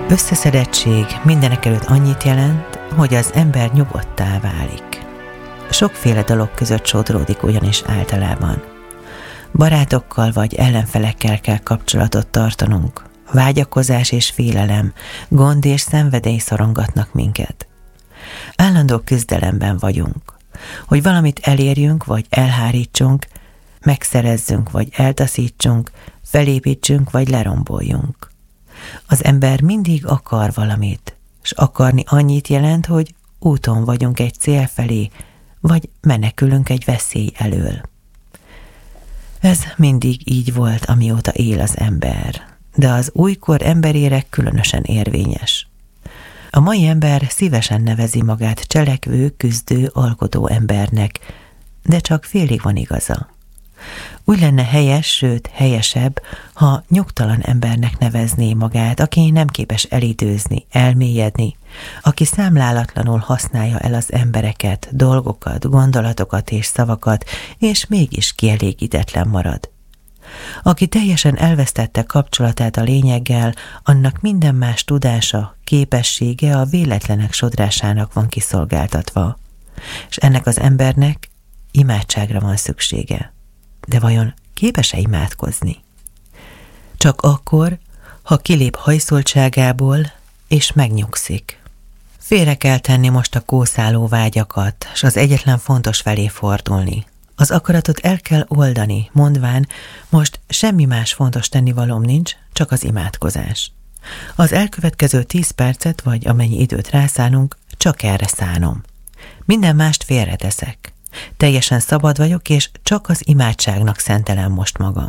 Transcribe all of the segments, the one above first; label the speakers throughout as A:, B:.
A: Összeszedettség mindenekelőtt annyit jelent, hogy az ember nyugodttá válik. Sokféle dolog között sodródik ugyanis általában. Barátokkal vagy ellenfelekkel kell kapcsolatot tartanunk. Vágyakozás és félelem, gond és szenvedély szorongatnak minket. Állandó küzdelemben vagyunk. Hogy valamit elérjünk vagy elhárítsunk, megszerezzünk vagy eltaszítsunk, felépítsünk vagy leromboljunk. Az ember mindig akar valamit, és akarni annyit jelent, hogy úton vagyunk egy cél felé, vagy menekülünk egy veszély elől. Ez mindig így volt, amióta él az ember, de az újkor emberére különösen érvényes. A mai ember szívesen nevezi magát cselekvő, küzdő, alkotó embernek, de csak félig van igaza. Úgy lenne helyes, sőt helyesebb, ha nyugtalan embernek nevezné magát, aki nem képes elidőzni, elmélyedni, aki számlálatlanul használja el az embereket, dolgokat, gondolatokat és szavakat, és mégis kielégítetlen marad. Aki teljesen elvesztette kapcsolatát a lényeggel, annak minden más tudása, képessége a véletlenek sodrásának van kiszolgáltatva, és ennek az embernek imádságra van szüksége. De vajon képes-e imádkozni? Csak akkor, ha kilép hajszoltságából, és megnyugszik. Félre kell tenni most a kószáló vágyakat, s az egyetlen fontos felé fordulni. Az akaratot el kell oldani, mondván, most semmi más fontos tennivalóm nincs, csak az imádkozás. Az elkövetkező 10 percet, vagy amennyi időt rászánunk, csak erre szánom. Minden mást félreteszek. Teljesen szabad vagyok, és csak az imádságnak szentelem most magam.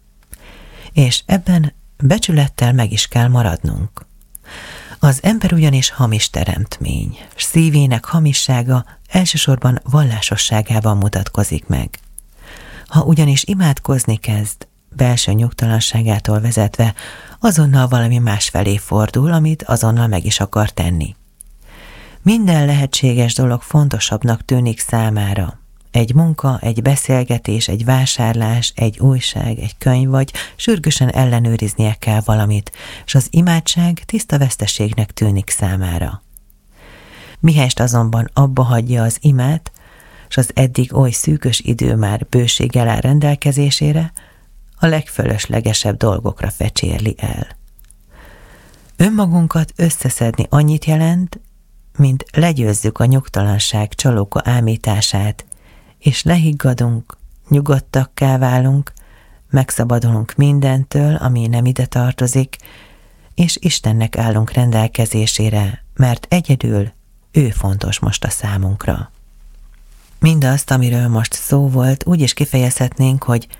A: És ebben becsülettel meg is kell maradnunk. Az ember ugyanis hamis teremtmény, s szívének hamissága elsősorban vallásosságában mutatkozik meg. Ha ugyanis imádkozni kezd, belső nyugtalanságától vezetve, azonnal valami más felé fordul, amit azonnal meg is akar tenni. Minden lehetséges dolog fontosabbnak tűnik számára. Egy munka, egy beszélgetés, egy vásárlás, egy újság, egy könyv, vagy sürgősen ellenőriznie kell valamit, és az imádság tiszta veszteségnek tűnik számára. Mihelyest azonban abba hagyja az imát, és az eddig oly szűkös idő már bőséggel áll rendelkezésére, a legfölöslegesebb dolgokra fecsérli el. Önmagunkat összeszedni annyit jelent, mint legyőzzük a nyugtalanság csalóka ámítását, és lehiggadunk, nyugodtakká válunk, megszabadulunk mindentől, ami nem ide tartozik, és Istennek állunk rendelkezésére, mert egyedül ő fontos most a számunkra. Mindazt, amiről most szó volt, úgy is kifejezhetnénk, hogy